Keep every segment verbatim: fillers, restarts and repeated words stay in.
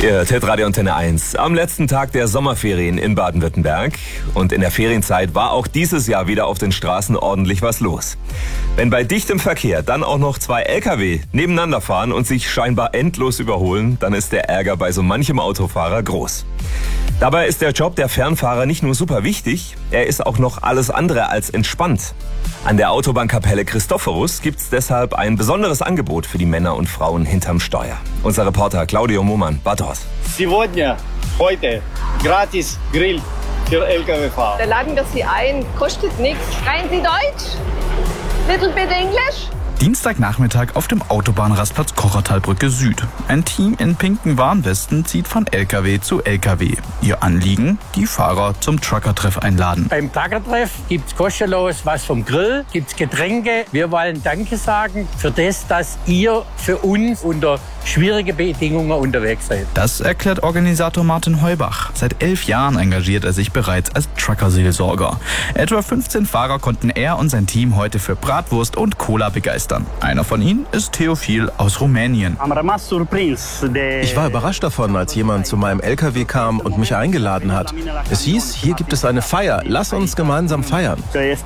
Ihr hört Hitradio Antenne eins. Am letzten Tag der Sommerferien in Baden-Württemberg. Und in der Ferienzeit war auch dieses Jahr wieder auf den Straßen ordentlich was los. Wenn bei dichtem Verkehr dann auch noch zwei L K W nebeneinander fahren und sich scheinbar endlos überholen, dann ist der Ärger bei so manchem Autofahrer groß. Dabei ist der Job der Fernfahrer nicht nur super wichtig, er ist auch noch alles andere als entspannt. An der Autobahnkapelle Christophorus gibt's deshalb ein besonderes Angebot für die Männer und Frauen hinterm Steuer. Unser Reporter Claudio Mohmann war dort. Сегодня, heute, gratis Grill für L K W-Fahrer. Da laden wir Sie ein, kostet nichts. Sprechen Sie Deutsch? Little bit English? Dienstagnachmittag auf dem Autobahnrastplatz Kochertalbrücke Süd. Ein Team in pinken Warnwesten zieht von L K W zu L K W. Ihr Anliegen? Die Fahrer zum Trucker-Treff einladen. Beim Trucker-Treff gibt's kostenlos was vom Grill, gibt's Getränke. Wir wollen Danke sagen für das, dass ihr für uns unter schwierige Bedingungen unterwegs seid. Das erklärt Organisator Martin Heubach. Seit elf Jahren engagiert er sich bereits als Trucker-Seelsorger. Etwa fünfzehn Fahrer konnten er und sein Team heute für Bratwurst und Cola begeistern. Einer von ihnen ist Theophil aus Rumänien. Ich war überrascht davon, als jemand zu meinem L K W kam und mich eingeladen hat. Es hieß, hier gibt es eine Feier, lass uns gemeinsam feiern.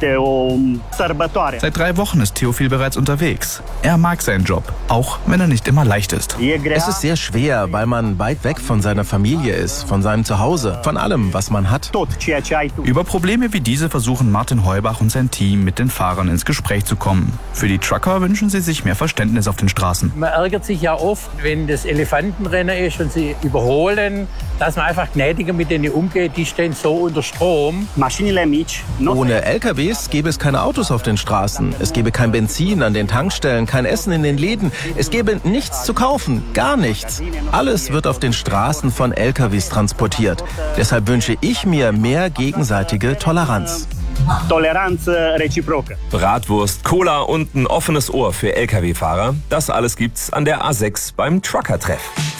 Seit drei Wochen ist Theophil bereits unterwegs. Er mag seinen Job, auch wenn er nicht immer leicht ist. Es ist sehr schwer, weil man weit weg von seiner Familie ist, von seinem Zuhause, von allem, was man hat. Über Probleme wie diese versuchen Martin Heubach und sein Team mit den Fahrern ins Gespräch zu kommen. Für die Trucker wünschen sie sich mehr Verständnis auf den Straßen. Man ärgert sich ja oft, wenn das Elefantenrennen ist und sie überholen, dass man einfach gnädiger mit denen umgeht. Die stehen so unter Strom. Ohne L K Ws gäbe es keine Autos auf den Straßen. Es gäbe kein Benzin an den Tankstellen, kein Essen in den Läden. Es gäbe nichts zu kaufen, gar nichts. Alles wird auf den Straßen von L K Ws transportiert. Deshalb wünsche ich mir mehr gegenseitige Toleranz. Toleranz reciproca. Bratwurst, Cola und ein offenes Ohr für L K W-Fahrer. Das alles gibt's an der A sechs beim Trucker-Treff.